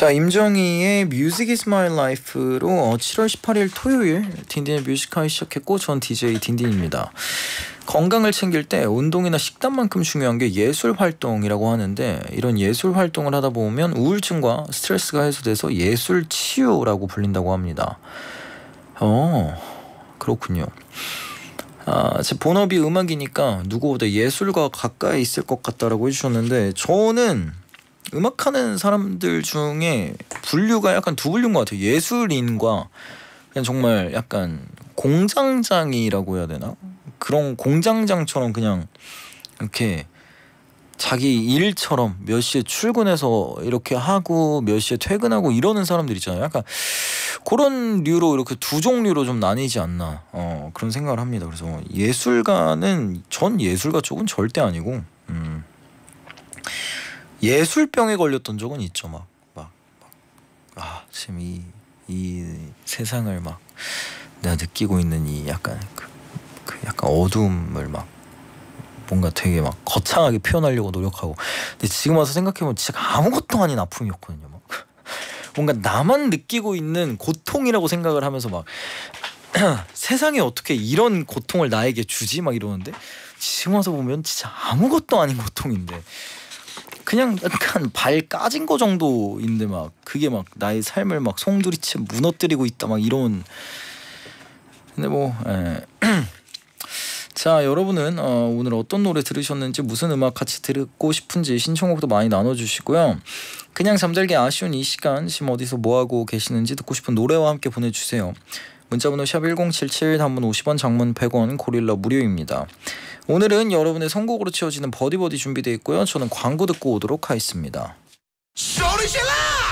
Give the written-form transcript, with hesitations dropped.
자, 임정희의 Music is my life로 7월 18일 토요일 딘딘의 뮤지카이 시작했고, 전 DJ 딘딘입니다. 건강을 챙길 때 운동이나 식단만큼 중요한 게 예술 활동이라고 하는데, 이런 예술 활동을 하다 보면 우울증과 스트레스가 해소돼서 예술 치유라고 불린다고 합니다. 그렇군요. 제 본업이 음악이니까 누구보다 예술과 가까이 있을 것 같다라고 해주셨는데, 저는 음악하는 사람들 중에 분류가 약간 두 분류인 것 같아요. 예술인과 그냥 정말 약간 공장장이라고 해야 되나? 그런 공장장처럼 그냥 이렇게 자기 일처럼 몇 시에 출근해서 이렇게 하고 몇 시에 퇴근하고 이러는 사람들 있잖아요. 약간 그런 류로 이렇게 두 종류로 좀 나뉘지 않나, 그런 생각을 합니다. 그래서 예술가는, 전 예술가 쪽은 절대 아니고, 예술병에 걸렸던 적은 있죠. 지금 이 세상을 막 내가 느끼고 있는 이 약간 그 약간 어두움을 막 뭔가 되게 막 거창하게 표현하려고 노력하고, 근데 지금 와서 생각해보면 진짜 아무것도 아닌 아픔이었거든요. 막 뭔가 나만 느끼고 있는 고통이라고 생각을 하면서 막 세상에 어떻게 이런 고통을 나에게 주지? 막 이러는데, 지금 와서 보면 진짜 아무것도 아닌 고통인데, 그냥 약간 발 까진 거 정도인데 막 그게 막 나의 삶을 막 송두리째 무너뜨리고 있다 막 이런. 근데 자, 여러분은 오늘 어떤 노래 들으셨는지, 무슨 음악 같이 듣고 싶은지 신청곡도 많이 나눠주시고요. 그냥 잠들기 아쉬운 이 시간, 지금 어디서 뭐하고 계시는지, 듣고 싶은 노래와 함께 보내주세요. 문자번호 샵 1077, 단문 50원, 장문 100원, 고릴라 무료입니다. 오늘은 여러분의 선곡으로 채워지는 버디버디 준비되어 있고요. 저는 광고 듣고 오도록 하겠습니다. 소리 질러!